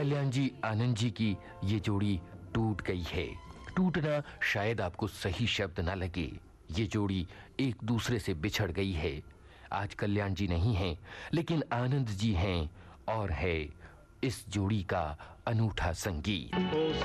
कल्याण जी आनंद जी की ये जोड़ी टूट गई है। टूटना शायद आपको सही शब्द ना लगे, ये जोड़ी एक दूसरे से बिछड़ गई है। आज कल्याण जी नहीं हैं, लेकिन आनंद जी हैं और है इस जोड़ी का अनूठा संगीत।